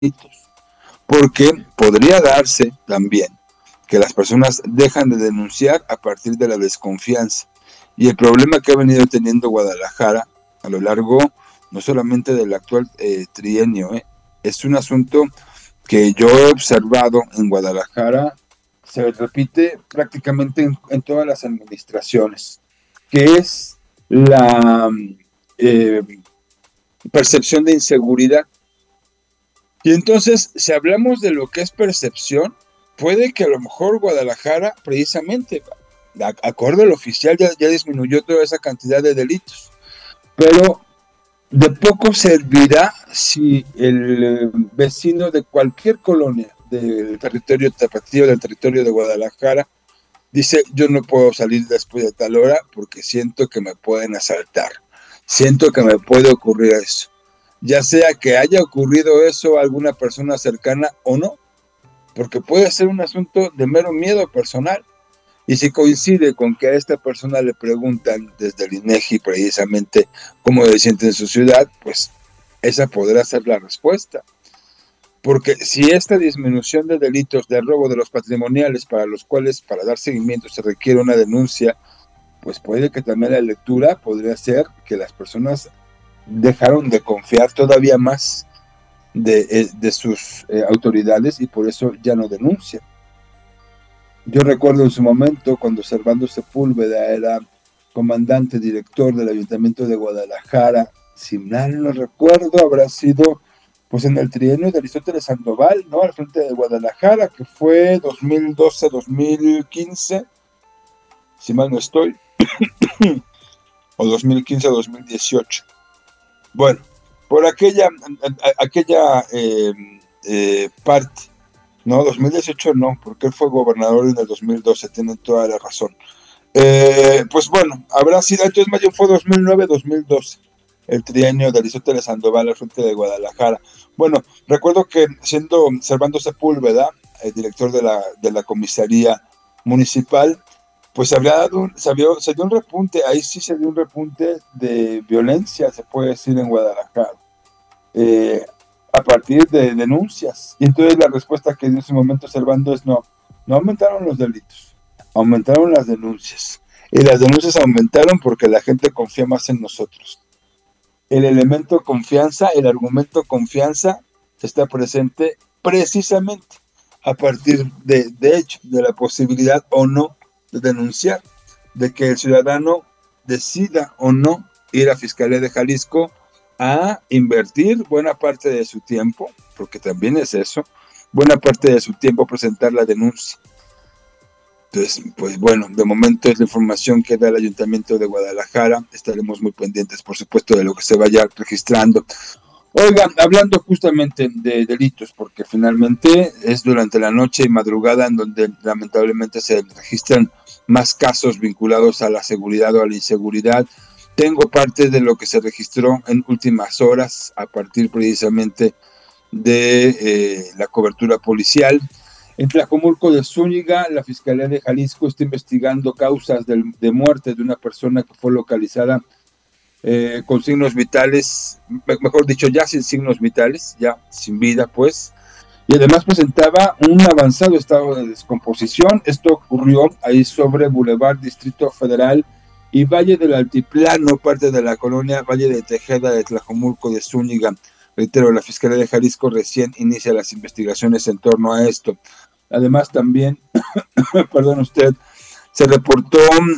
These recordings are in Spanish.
delitos, porque podría darse también que las personas dejan de denunciar a partir de la desconfianza. Y el problema que ha venido teniendo Guadalajara a lo largo no solamente del actual trienio, es un asunto que yo he observado en Guadalajara, se repite prácticamente en todas las administraciones, que es la eh, percepción de inseguridad. Y entonces, si hablamos de lo que es percepción, puede que a lo mejor Guadalajara, precisamente, acorde al oficial, ya disminuyó toda esa cantidad de delitos. Pero de poco servirá si el vecino de cualquier colonia del territorio tapatío, del territorio de Guadalajara, dice: yo no puedo salir después de tal hora porque siento que me pueden asaltar, siento que me puede ocurrir eso. Ya sea que haya ocurrido eso a alguna persona cercana o no, porque puede ser un asunto de mero miedo personal. Y si coincide con que a esta persona le preguntan desde el INEGI precisamente cómo se siente en su ciudad, pues esa podrá ser la respuesta. Porque si esta disminución de delitos de robo de los patrimoniales, para los cuales para dar seguimiento se requiere una denuncia, pues puede que también la lectura podría ser que las personas dejaron de confiar todavía más de sus autoridades y por eso ya no denuncian. Yo recuerdo en su momento cuando Servando Sepúlveda era comandante director del Ayuntamiento de Guadalajara, si mal no recuerdo, habrá sido pues en el trienio de Aristóteles Sandoval, ¿no? Al frente de Guadalajara, que fue 2012-2015, si mal no estoy, o 2015-2018. Bueno, por aquella parte, no, 2018 no, porque él fue gobernador en el 2012, tienen toda la razón. Pues bueno, habrá sido, entonces más bien fue 2009-2012, el trienio de Aristóteles Sandoval al frente de Guadalajara. Bueno, recuerdo que siendo Servando Sepúlveda, el director de la comisaría municipal, pues se dio un repunte, ahí sí se dio un repunte de violencia, se puede decir, en Guadalajara, a partir de denuncias. Y entonces la respuesta que dio en ese momento Servando es no aumentaron los delitos, aumentaron las denuncias. Y las denuncias aumentaron porque la gente confía más en nosotros. El elemento confianza, el argumento confianza, está presente precisamente a partir de hecho, de la posibilidad o no de denunciar, de que el ciudadano decida o no ir a Fiscalía de Jalisco a invertir buena parte de su tiempo, porque también es eso, buena parte de su tiempo presentar la denuncia. Entonces, pues bueno, de momento es la información que da el Ayuntamiento de Guadalajara. Estaremos muy pendientes, por supuesto, de lo que se vaya registrando. Oigan, hablando justamente de delitos, porque finalmente es durante la noche y madrugada en donde lamentablemente se registran más casos vinculados a la seguridad o a la inseguridad. Tengo parte de lo que se registró en últimas horas a partir precisamente de la cobertura policial. En Tlajomulco de Zúñiga, la Fiscalía de Jalisco está investigando causas de muerte de una persona que fue localizada con signos vitales, mejor dicho, ya sin signos vitales, ya sin vida, pues, y además presentaba un avanzado estado de descomposición. Esto ocurrió ahí sobre Boulevard Distrito Federal y Valle del Altiplano, parte de la colonia Valle de Tejeda de Tlajomulco de Zúñiga. Reitero, la Fiscalía de Jalisco recién inicia las investigaciones en torno a esto. Además, también, perdón usted, se reportó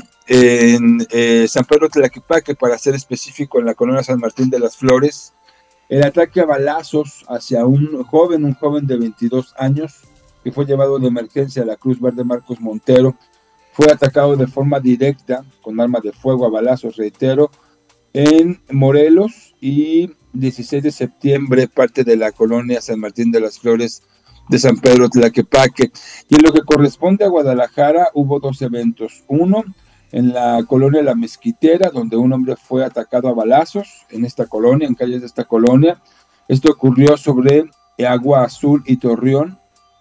en San Pedro Tlaquepaque, para ser específico, en la colonia San Martín de las Flores, el ataque a balazos hacia un joven de 22 años, que fue llevado de emergencia a la Cruz Verde Marcos Montero. Fue atacado de forma directa con arma de fuego a balazos, reitero, en Morelos, y 16 de septiembre, parte de la colonia San Martín de las Flores de San Pedro Tlaquepaque. Y en lo que corresponde a Guadalajara, hubo dos eventos. Uno, en la colonia La Mezquitera, donde un hombre fue atacado a balazos en esta colonia, en calles de esta colonia. Esto ocurrió sobre Agua Azul y Torreón,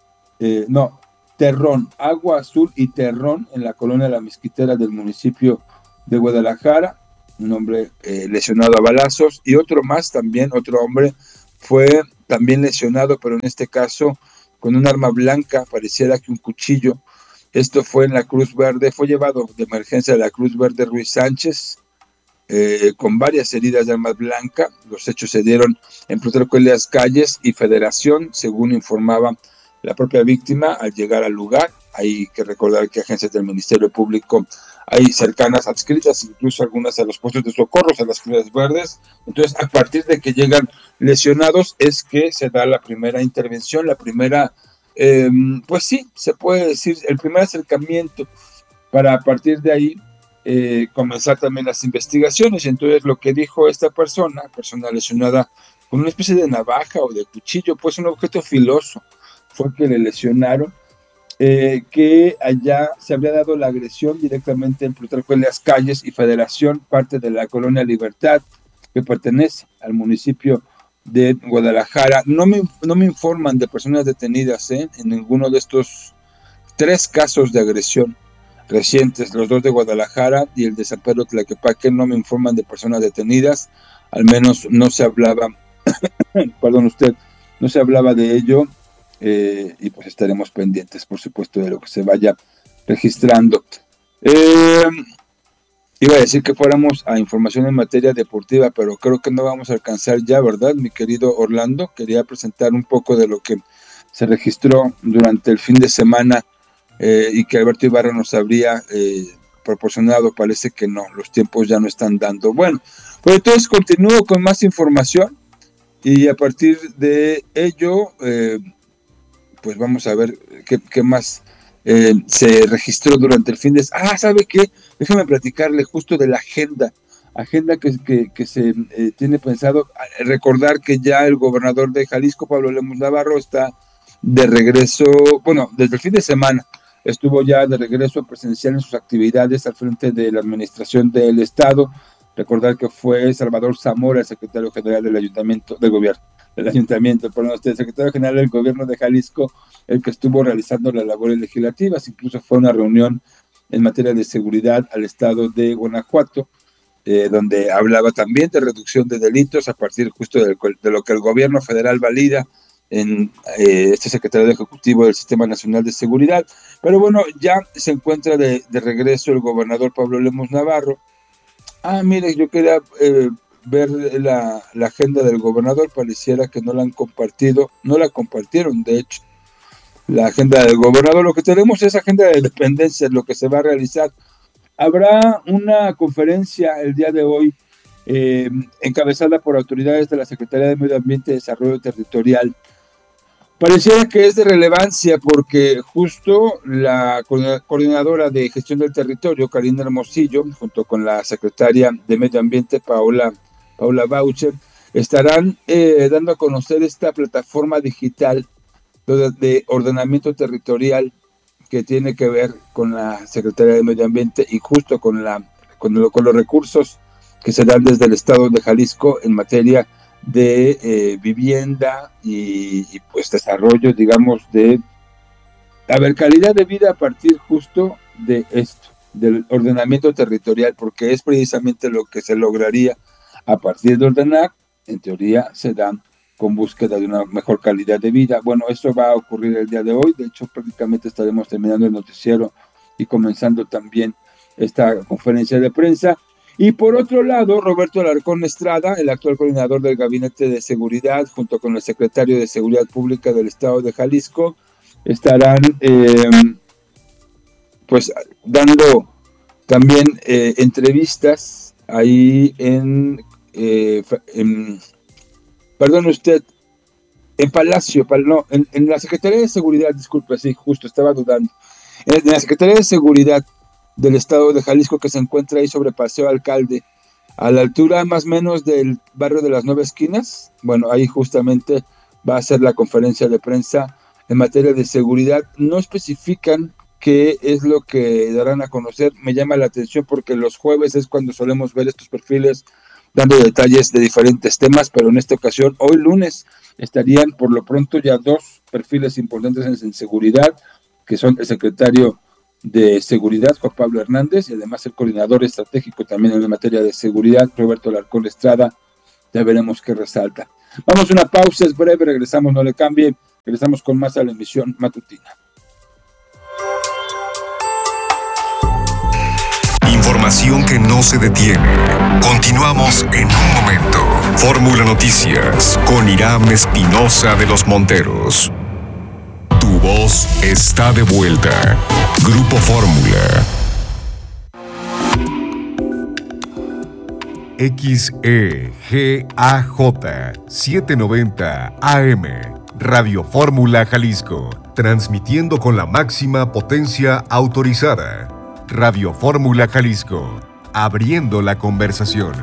Terrón, Agua Azul y Terrón, en la colonia La Mezquitera del municipio de Guadalajara. Un hombre lesionado a balazos, y otro más también, otro hombre fue también lesionado, pero en este caso con un arma blanca, pareciera que un cuchillo. Esto fue en la Cruz Verde, fue llevado de emergencia a la Cruz Verde Ruiz Sánchez, con varias heridas de arma blanca. Los hechos se dieron en Plutarco Elías Calles y Federación, según informaba la propia víctima al llegar al lugar. Hay que recordar que agencias del Ministerio Público hay cercanas, adscritas, incluso algunas a los puestos de socorros, a las Cruzes Verdes. Entonces, a partir de que llegan lesionados, es que se da la primera intervención, la primera, pues sí, se puede decir, el primer acercamiento para a partir de ahí comenzar también las investigaciones. Entonces, lo que dijo esta persona lesionada con una especie de navaja o de cuchillo, pues un objeto filoso, fue que le lesionaron. Que allá se habría dado la agresión directamente en Plutarco Elías Calles y Federación, parte de la colonia Libertad, que pertenece al municipio de Guadalajara. No me informan de personas detenidas en ninguno de estos 3 casos de agresión recientes, los 2 de Guadalajara y el de San Pedro Tlaquepaque. No me informan de personas detenidas, al menos no se hablaba, perdón usted, no se hablaba de ello. Y pues estaremos pendientes, por supuesto, de lo que se vaya registrando. Iba a decir que fuéramos a información en materia deportiva, pero creo que no vamos a alcanzar ya, ¿verdad, mi querido Orlando? Quería presentar un poco de lo que se registró durante el fin de semana y que Alberto Ibarra nos habría proporcionado. Parece que no, los tiempos ya no están dando. Bueno, pues entonces continúo con más información y a partir de ello pues vamos a ver qué más se registró durante el fin de semana. ¿Sabe qué? Déjame platicarle justo de la agenda que se tiene pensado. Recordar que ya el gobernador de Jalisco, Pablo Lemus Navarro, está de regreso, bueno, desde el fin de semana, estuvo ya de regreso presencial en sus actividades al frente de la administración del Estado. Recordar que fue Salvador Zamora, el secretario general del ayuntamiento, el secretario general del gobierno de Jalisco, el que estuvo realizando las labores legislativas. Incluso fue una reunión en materia de seguridad al estado de Guanajuato, donde hablaba también de reducción de delitos a partir justo de lo que el gobierno federal valida en este secretario ejecutivo del Sistema Nacional de Seguridad. Pero bueno, ya se encuentra de regreso el gobernador Pablo Lemus Navarro. Mire, yo quería ver la agenda del gobernador. Pareciera que no la han compartido, no la compartieron, de hecho, la agenda del gobernador. Lo que tenemos es agenda de dependencias, lo que se va a realizar. Habrá una conferencia el día de hoy encabezada por autoridades de la Secretaría de Medio Ambiente y Desarrollo Territorial. Pareciera que es de relevancia porque justo la coordinadora de gestión del territorio, Karina Hermosillo, junto con la secretaria de Medio Ambiente, Paula Boucher, estarán dando a conocer esta plataforma digital de ordenamiento territorial que tiene que ver con la Secretaría de Medio Ambiente y justo con los recursos que se dan desde el estado de Jalisco en materia de vivienda y pues desarrollo, digamos, de calidad de vida a partir justo de esto, del ordenamiento territorial, porque es precisamente lo que se lograría a partir de ordenar. En teoría se dan con búsqueda de una mejor calidad de vida. Bueno, esto va a ocurrir el día de hoy. De hecho, prácticamente estaremos terminando el noticiero y comenzando también esta conferencia de prensa. Y por otro lado, Roberto Alarcón Estrada, el actual coordinador del Gabinete de Seguridad, junto con el secretario de Seguridad Pública del Estado de Jalisco, estarán pues dando también entrevistas ahí perdón usted, en Palacio, no, en la Secretaría de Seguridad, disculpe, sí, justo, estaba dudando. En la Secretaría de Seguridad del Estado de Jalisco, que se encuentra ahí sobre Paseo Alcalde, a la altura más o menos del barrio de las 9 esquinas. Bueno, ahí justamente va a ser la conferencia de prensa en materia de seguridad. No especifican qué es lo que darán a conocer. Me llama la atención porque los jueves es cuando solemos ver estos perfiles dando detalles de diferentes temas, pero en esta ocasión, hoy lunes, estarían por lo pronto ya 2 perfiles importantes en seguridad, que son el secretario de Seguridad, Juan Pablo Hernández, y además el coordinador estratégico también en materia de seguridad, Roberto Alarcón Estrada. Ya veremos qué resalta. Vamos a una pausa, es breve, regresamos, no le cambie, regresamos con más a la emisión matutina. Información que no se detiene. Continuamos en un momento. Fórmula Noticias con Irán Espinosa de los Monteros. Tu voz está de vuelta. Grupo Fórmula. XEGAJ 790 AM. Radio Fórmula Jalisco. Transmitiendo con la máxima potencia autorizada. Radio Fórmula Jalisco, abriendo la conversación.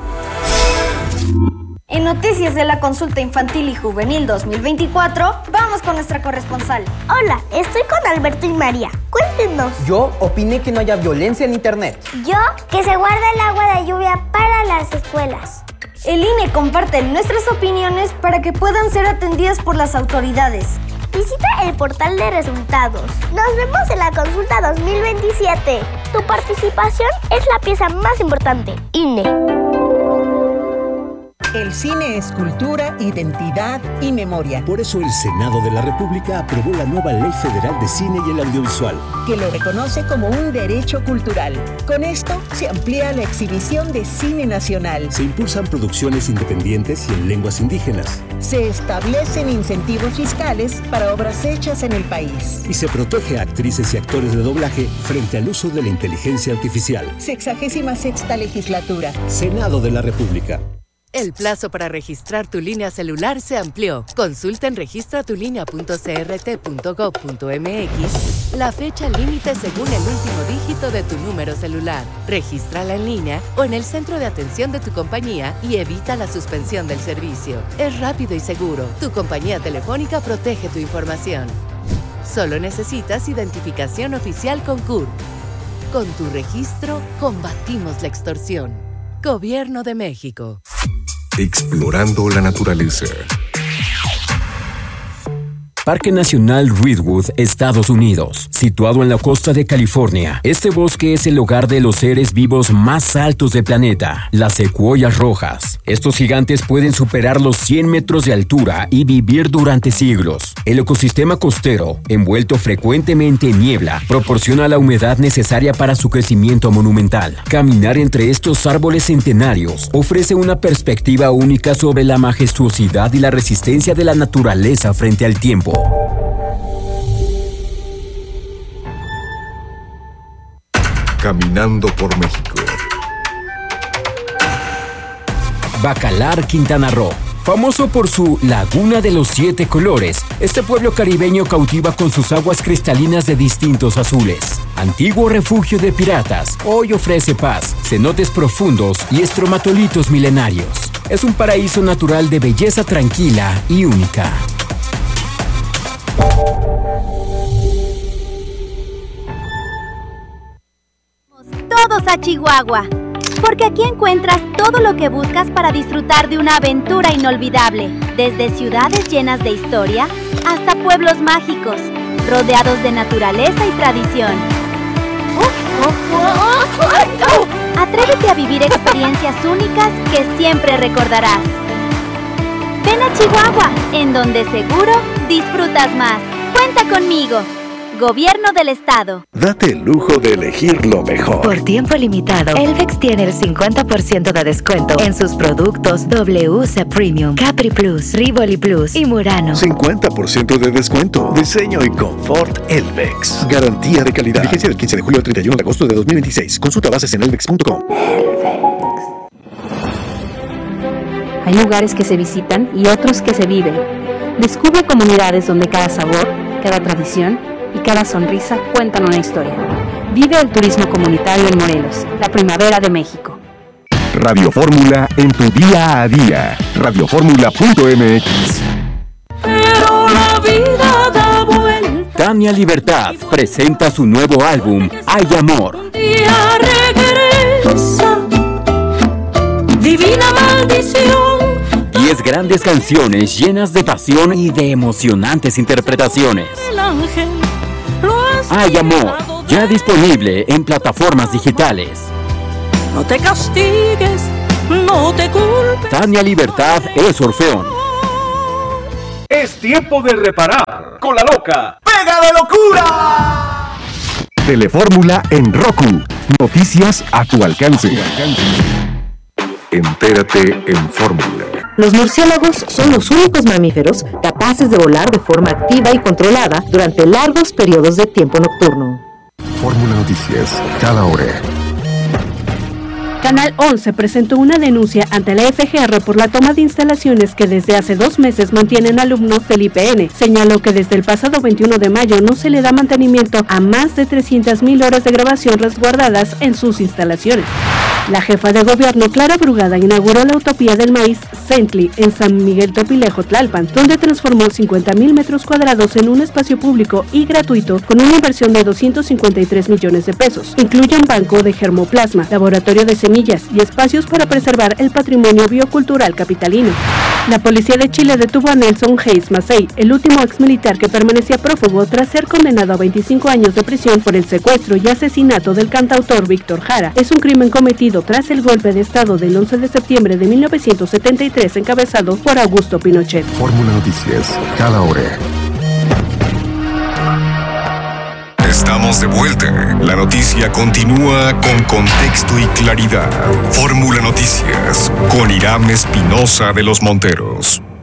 En noticias de la consulta infantil y juvenil 2024, vamos con nuestra corresponsal. Hola, estoy con Alberto y María. Cuéntenos. Yo opiné que no haya violencia en internet. Yo, que se guarde el agua de lluvia para las escuelas. El INE comparte nuestras opiniones para que puedan ser atendidas por las autoridades. Visita el portal de resultados. Nos vemos en la consulta 2027. Tu participación es la pieza más importante. INE. El cine es cultura, identidad y memoria. Por eso el Senado de la República aprobó la nueva Ley Federal de Cine y el Audiovisual, que lo reconoce como un derecho cultural. Con esto se amplía la exhibición de cine nacional. Se impulsan producciones independientes y en lenguas indígenas. Se establecen incentivos fiscales para obras hechas en el país. Y se protege a actrices y actores de doblaje frente al uso de la inteligencia artificial. 66ª legislatura. Senado de la República. El plazo para registrar tu línea celular se amplió. Consulta en registratulínea.crt.gov.mx la fecha límite según el último dígito de tu número celular. Regístrala en línea o en el centro de atención de tu compañía y evita la suspensión del servicio. Es rápido y seguro. Tu compañía telefónica protege tu información. Solo necesitas identificación oficial con CURP. Con tu registro, combatimos la extorsión. Gobierno de México. Explorando la naturaleza. Parque Nacional Redwood, Estados Unidos, situado en la costa de California. Este bosque es el hogar de los seres vivos más altos del planeta, las secuoyas rojas. Estos gigantes pueden superar los 100 metros de altura y vivir durante siglos. El ecosistema costero, envuelto frecuentemente en niebla, proporciona la humedad necesaria para su crecimiento monumental. Caminar entre estos árboles centenarios ofrece una perspectiva única sobre la majestuosidad y la resistencia de la naturaleza frente al tiempo. Caminando por México. Bacalar, Quintana Roo. Famoso por su Laguna de los 7 colores, este pueblo caribeño cautiva con sus aguas cristalinas de distintos azules. Antiguo refugio de piratas, hoy ofrece paz, cenotes profundos y estromatolitos milenarios. Es un paraíso natural de belleza tranquila y única. Todos a Chihuahua, porque aquí encuentras todo lo que buscas para disfrutar de una aventura inolvidable, desde ciudades llenas de historia hasta pueblos mágicos, rodeados de naturaleza y tradición. Atrévete a vivir experiencias únicas que siempre recordarás. Ven a Chihuahua, en donde seguro disfrutas más. Cuenta conmigo. Gobierno del Estado. Date el lujo de elegir lo mejor. Por tiempo limitado, Elvex tiene el 50% de descuento en sus productos WC Premium, Capri Plus, Rivoli Plus y Murano. 50% de descuento. Diseño y confort Elvex. Garantía de calidad. Vigencia del 15 de julio al 31 de agosto de 2026. Consulta bases en elvex.com. Hay lugares que se visitan y otros que se viven. Descubre comunidades donde cada sabor, cada tradición y cada sonrisa cuentan una historia. Vive el turismo comunitario en Morelos, la primavera de México. Radio Fórmula en tu día a día. Radioformula.mx. Pero la vida da vuelta. Tania Libertad presenta su nuevo álbum, Hay Amor. Un día regresa, divina maldición. 10 grandes canciones llenas de pasión y de emocionantes interpretaciones. El ángel. Hay Amor, ya disponible en plataformas digitales. No te castigues, no te culpes. Tania Libertad es Orfeón. Es tiempo de reparar con la loca. ¡Pega la locura! Telefórmula en Roku. Noticias a tu alcance. Entérate en Fórmula. Los murciélagos son los únicos mamíferos capaces de volar de forma activa y controlada durante largos periodos de tiempo nocturno. Fórmula Noticias, cada hora. Canal 11 presentó una denuncia ante la FGR por la toma de instalaciones que desde hace 2 meses mantienen alumnos del IPN. Señaló que desde el pasado 21 de mayo no se le da mantenimiento a más de 300,000 horas de grabación resguardadas en sus instalaciones. La jefa de gobierno, Clara Brugada, inauguró la Utopía del Maíz Centli en San Miguel Topilejo, Tlalpan, donde transformó 50,000 metros cuadrados en un espacio público y gratuito con una inversión de 253 millones de pesos. Incluye un banco de germoplasma, laboratorio de semillas y espacios para preservar el patrimonio biocultural capitalino. La policía de Chile detuvo a Nelson Hayes Massey, el último exmilitar que permanecía prófugo tras ser condenado a 25 años de prisión por el secuestro y asesinato del cantautor Víctor Jara. Es un crimen cometido tras el golpe de Estado del 11 de septiembre de 1973 encabezado por Augusto Pinochet. Fórmula Noticias, cada hora. Estamos de vuelta. La noticia continúa con contexto y claridad. Fórmula Noticias con Irán Espinosa de los Monteros.